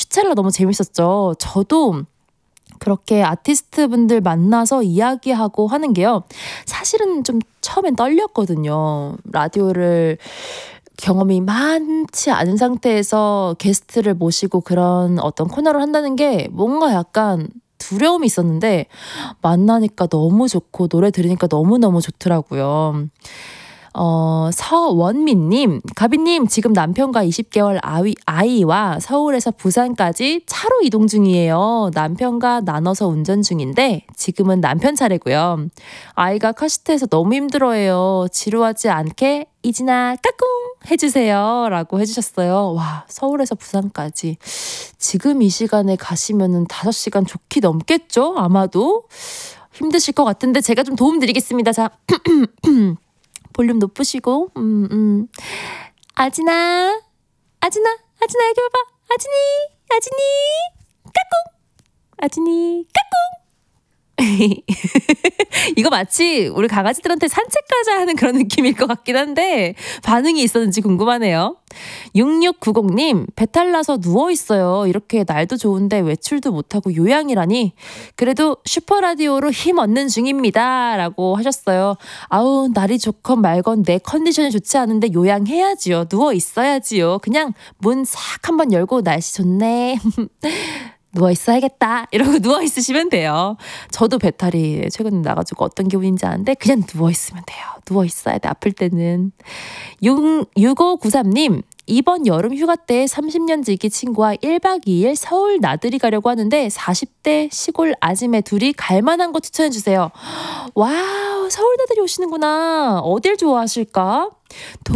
슈첼라 너무 재밌었죠. 저도 그렇게 아티스트 분들 만나서 이야기하고 하는 게요. 사실은 좀 처음엔 떨렸거든요. 라디오를 경험이 많지 않은 상태에서 게스트를 모시고 그런 어떤 코너를 한다는 게 뭔가 약간 두려움이 있었는데 만나니까 너무 좋고 노래 들으니까 너무너무 좋더라고요. 서원민님, 가비님, 지금 남편과 20개월 아이와 서울에서 부산까지 차로 이동 중이에요. 남편과 나눠서 운전 중인데 지금은 남편 차례고요. 아이가 카시트에서 너무 힘들어해요. 지루하지 않게 이진아 까꿍 해주세요 라고 해주셨어요. 와, 서울에서 부산까지 지금 이 시간에 가시면은 5시간 좋게 넘겠죠? 아마도 힘드실 것 같은데 제가 좀 도움 드리겠습니다. 자 볼륨 높으시고 아진아 여기 봐봐. 아진이 까꿍 아진이 까꿍 이거 마치 우리 강아지들한테 산책 가자 하는 그런 느낌일 것 같긴 한데 반응이 있었는지 궁금하네요. 6690님, 배탈 나서 누워있어요. 이렇게 날도 좋은데 외출도 못하고 요양이라니 그래도 슈퍼라디오로 힘 얻는 중입니다 라고 하셨어요. 아우, 날이 좋건 말건 내 컨디션이 좋지 않은데 요양해야지요. 누워있어야지요. 그냥 문 싹 한번 열고 날씨 좋네 누워있어야겠다 이러고 누워있으시면 돼요. 저도 배탈이 최근에 나가지고 어떤 기분인지 아는데 그냥 누워있으면 돼요. 누워있어야 돼, 아플 때는. 6593님, 이번 여름 휴가 때 30년 지기 친구와 1박 2일 서울 나들이 가려고 하는데 40대 시골 아지매 둘이 갈만한 곳 추천해주세요. 와우, 서울 나들이 오시는구나. 어딜 좋아하실까?